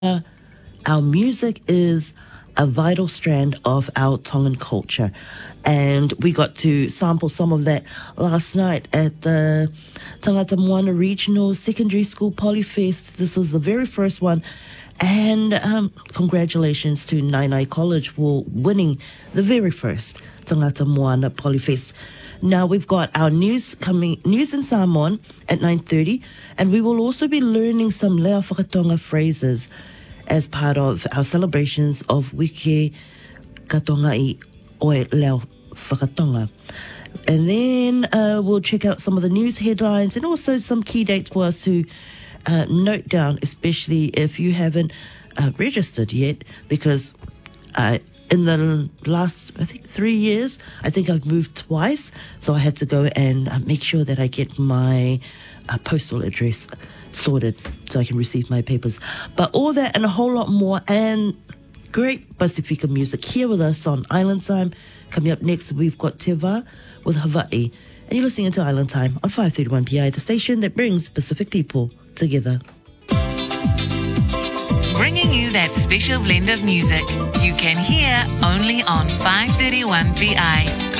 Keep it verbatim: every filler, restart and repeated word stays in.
Our music is a vital strand of our Tongan culture. And we got to sample some of that last night at the Tangata Moana Regional Secondary School Polyfest. This was the very first one. And um, congratulations to Nainai College for winning the very first Tangata Moana Polyfest. Now we've got our news coming, news in Samoan at nine thirty, and we will also be learning some Leo Whakatonga phrases as part of our celebrations of Wiki Katongai Oe Leo Whakatonga. And then uh, we'll check out some of the news headlines and also some key dates for us to uh, note down, especially if you haven't uh, registered yet, because uh, in the last, I think, three years, I think I've moved twice, so I had to go and uh, make sure that I get my uh, postal address sorted so I can receive my papers. But all that and a whole lot more, and great Pasifika music here with us on Island Time. Coming up next, we've got Teva with Hawaii. And you're listening to Island Time on five thirty-one P I, the station that brings Pacific people together. Bringing you that special blend of music you can hear only on five thirty-one P I.